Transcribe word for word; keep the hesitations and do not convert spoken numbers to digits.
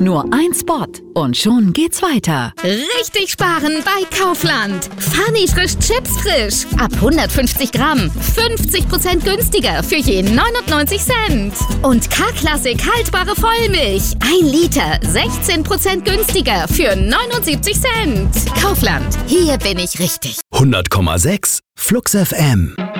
Nur ein Spot und schon geht's weiter. Richtig sparen bei Kaufland. Funny frisch Chips frisch. Ab hundertfünfzig Gramm. fünfzig Prozent günstiger für je neunundneunzig Cent. Und K-Klassik haltbare Vollmilch. ein Liter. sechzehn Prozent günstiger für neunundsiebzig Cent. Kaufland. Hier bin ich richtig. hundert Komma sechs Flux F M.